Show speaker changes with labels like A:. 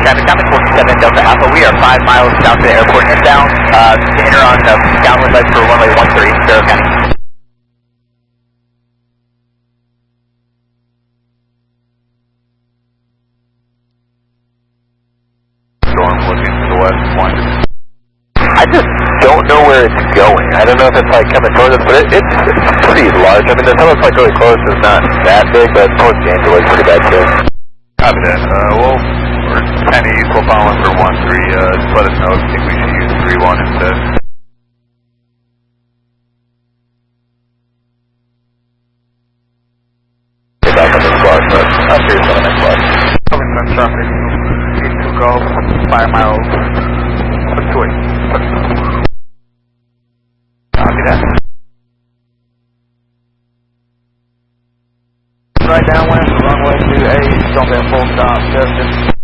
A: traffic time is 47 Delta Alpha. We are 5 miles south of the airport inbound. To enter on downwind left for runway 13, Sparrow County.
B: Storm looking to the west, one.
C: I just don't know where it's going. I don't know if it's like coming towards us, but it's pretty large. I mean, the tunnel's like really close. It's not that big, but towards the angel is pretty bad too.
B: Copy that. We're 10 east. We'll follow in for 1-3. Just let us know if you think we should use 3-1 instead.
C: Get back on the squad, but I'm serious on the next squad.
B: Covering some traffic. East 2 Gulf, 5 miles. Wait. Copy that.
A: Right downwind, runway 28, don't be a full stop, Justin.